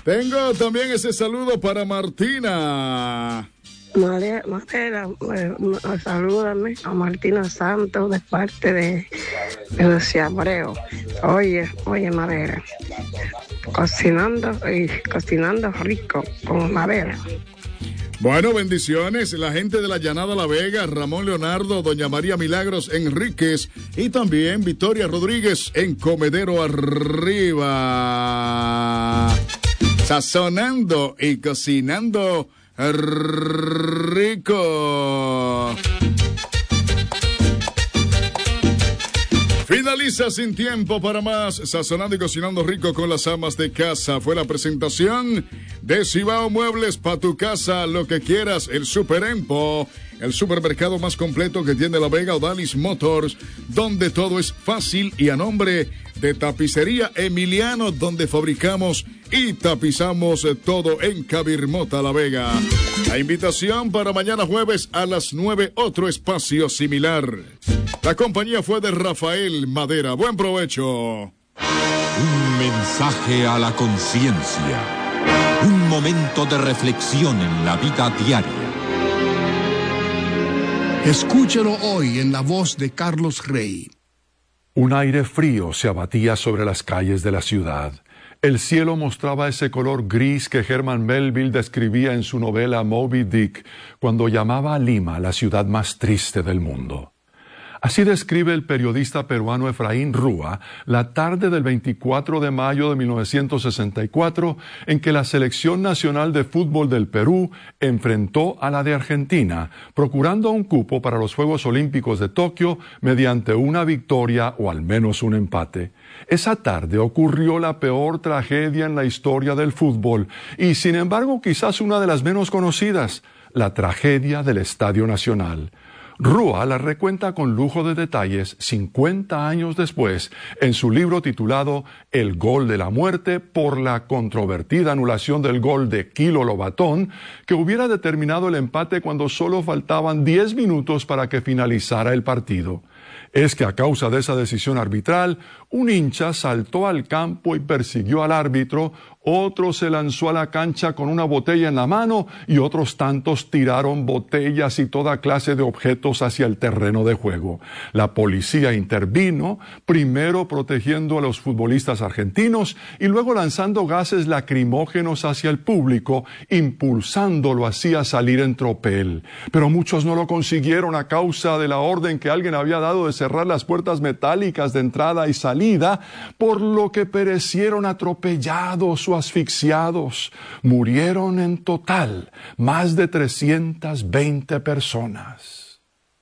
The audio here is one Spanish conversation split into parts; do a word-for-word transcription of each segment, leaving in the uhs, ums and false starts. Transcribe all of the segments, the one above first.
Tengo también ese saludo para Martina. María, Matera, eh, salúdame a Martina Santos de parte de, de José Abreu. Oye, oye, Madera, cocinando y cocinando rico con Madera. Bueno, bendiciones. La gente de la Llanada La Vega, Ramón Leonardo, Doña María Milagros Enríquez y también Victoria Rodríguez en Comedero Arriba. Sazonando y cocinando rico. Finaliza Sin Tiempo para Más, Sazonando y Cocinando Rico con las amas de casa. Fue la presentación de Cibao Muebles para tu casa, lo que quieras, el Super Empo, el supermercado más completo que tiene La Vega, Odalis Motors, donde todo es fácil, y a nombre de Tapicería Emiliano, donde fabricamos y tapizamos todo en Cabirmota, La Vega. La invitación para mañana jueves a las nueve, otro espacio similar. La compañía fue de Rafael Madera. Buen provecho. Un mensaje a la conciencia. Un momento de reflexión en la vida diaria. Escúchelo hoy en la voz de Carlos Rey. Un aire frío se abatía sobre las calles de la ciudad. El cielo mostraba ese color gris que Herman Melville describía en su novela Moby Dick cuando llamaba a Lima la ciudad más triste del mundo. Así describe el periodista peruano Efraín Rúa la tarde del veinticuatro de mayo de mil novecientos sesenta y cuatro, en que la Selección Nacional de Fútbol del Perú enfrentó a la de Argentina, procurando un cupo para los Juegos Olímpicos de Tokio mediante una victoria o al menos un empate. Esa tarde ocurrió la peor tragedia en la historia del fútbol y, sin embargo, quizás una de las menos conocidas, la tragedia del Estadio Nacional. Rúa la recuenta con lujo de detalles cincuenta años después en su libro titulado El gol de la muerte, por la controvertida anulación del gol de Kilo Lobatón, que hubiera determinado el empate cuando solo faltaban diez minutos para que finalizara el partido. Es que a causa de esa decisión arbitral, un hincha saltó al campo y persiguió al árbitro, otro se lanzó a la cancha con una botella en la mano y otros tantos tiraron botellas y toda clase de objetos hacia el terreno de juego. La policía intervino, primero protegiendo a los futbolistas argentinos y luego lanzando gases lacrimógenos hacia el público, impulsándolo así a salir en tropel. Pero muchos no lo consiguieron a causa de la orden que alguien había dado de cerrar las puertas metálicas de entrada y salida, por lo que perecieron atropellados o asfixiados. Murieron en total más de trescientas veinte personas.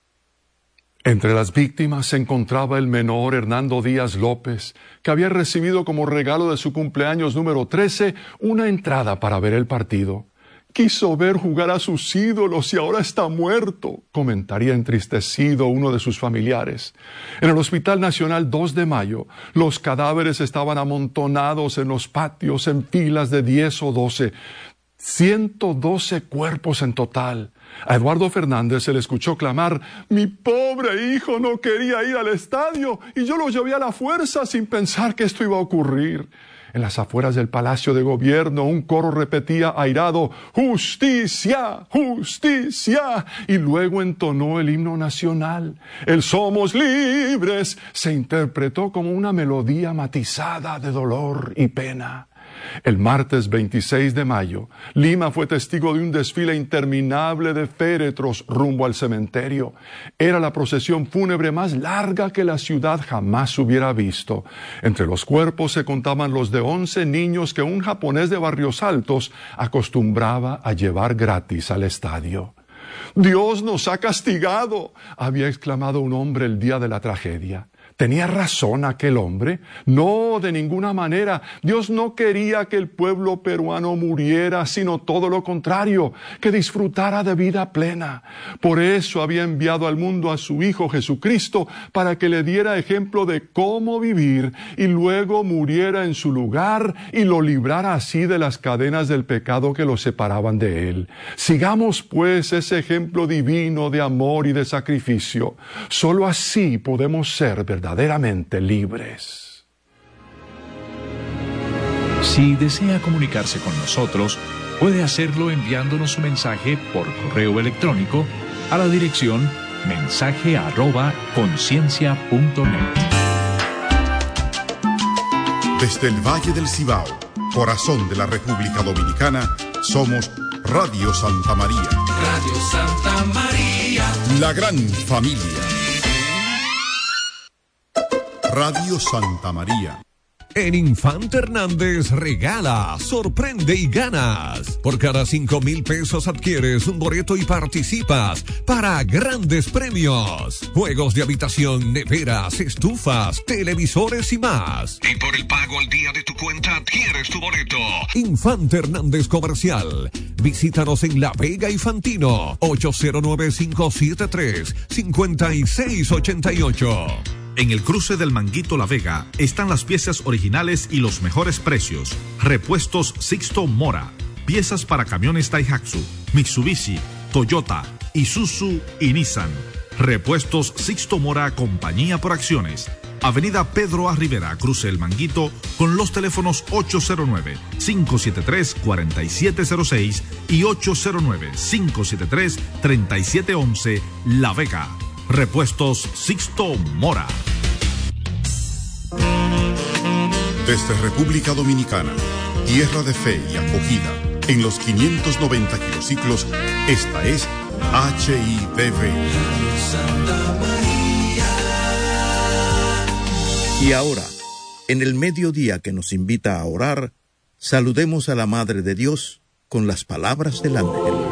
Entre las víctimas se encontraba el menor Hernando Díaz López, que había recibido como regalo de su cumpleaños número trece una entrada para ver el partido. Quiso ver jugar a sus ídolos y ahora está muerto, comentaría entristecido uno de sus familiares. En el Hospital Nacional dos de Mayo, los cadáveres estaban amontonados en los patios en filas de diez o doce. ciento doce cuerpos en total. A Eduardo Fernández se le escuchó clamar: «Mi pobre hijo no quería ir al estadio y yo lo llevé a la fuerza sin pensar que esto iba a ocurrir». En las afueras del Palacio de Gobierno, un coro repetía airado: «¡Justicia! ¡Justicia!» y luego entonó el himno nacional. El «Somos libres» se interpretó como una melodía matizada de dolor y pena. El martes veintiséis de mayo, Lima fue testigo de un desfile interminable de féretros rumbo al cementerio. Era la procesión fúnebre más larga que la ciudad jamás hubiera visto. Entre los cuerpos se contaban los de once niños que un japonés de Barrios Altos acostumbraba a llevar gratis al estadio. «Dios nos ha castigado», había exclamado un hombre el día de la tragedia. ¿Tenía razón aquel hombre? No, de ninguna manera. Dios no quería que el pueblo peruano muriera, sino todo lo contrario, que disfrutara de vida plena. Por eso había enviado al mundo a su Hijo Jesucristo, para que le diera ejemplo de cómo vivir y luego muriera en su lugar y lo librara así de las cadenas del pecado que lo separaban de él. Sigamos pues ese ejemplo divino de amor y de sacrificio. Solo así podemos ser verdaderamente libres. Si desea comunicarse con nosotros, puede hacerlo enviándonos un mensaje por correo electrónico a la dirección mensaje arroba conciencia punto net. Desde el Valle del Cibao, corazón de la República Dominicana, somos Radio Santa María. Radio Santa María. La gran familia. Radio Santa María. En Infante Hernández regala, sorprende y ganas. Por cada cinco mil pesos adquieres un boleto y participas para grandes premios. Juegos de habitación, neveras, estufas, televisores y más. Y por el pago al día de tu cuenta adquieres tu boleto. Infante Hernández Comercial. Visítanos en La Vega y Fantino. ocho cero nueve, cinco siete tres, cinco seis ocho ocho. En el cruce del Manguito La Vega están las piezas originales y los mejores precios. Repuestos Sixto Mora. Piezas para camiones Daihatsu, Mitsubishi, Toyota, Isuzu y Nissan. Repuestos Sixto Mora, compañía por acciones. Avenida Pedro A. Rivera, cruce El Manguito, con los teléfonos ocho cero nueve, cinco siete tres, cuatro siete cero seis y ocho cero nueve, cinco siete tres, tres siete uno uno, La Vega. Repuestos Sixto Mora. Desde República Dominicana, tierra de fe y acogida, en los quinientos noventa kilociclos, esta es H I D V. Y ahora, en el mediodía que nos invita a orar, saludemos a la Madre de Dios con las palabras del ángel.